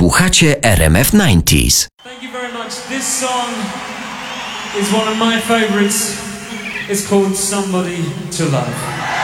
Słuchacie RMF 90s. Thank you very much. This song is one of my favorites. It's called Somebody to Love.